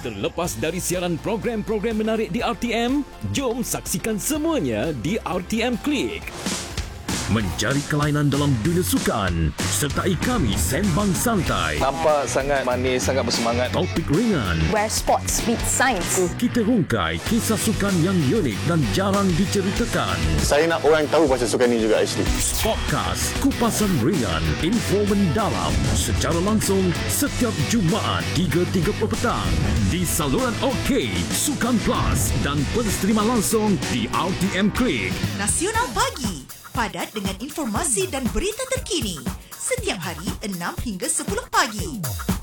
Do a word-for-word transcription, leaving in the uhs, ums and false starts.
Terlepas dari siaran program-program menarik di R T M, jom saksikan semuanya di R T M Klik. Mencari kelainan dalam dunia sukan, sertai kami sembang santai. Nampak sangat manis, sangat bersemangat. Topik ringan. Where sports meet science. Kita rungkai kisah sukan yang unik dan jarang diceritakan. Saya nak orang tahu pasal sukan ini juga actually. Sportcast, kupasan ringan, info mendalam secara langsung setiap Jumaat tiga tiga puluh petang di saluran OK, Sukan Plus dan penstrima langsung di R T M Klik. Nasional Pagi, padat dengan informasi dan berita terkini. Setiap hari enam hingga sepuluh pagi.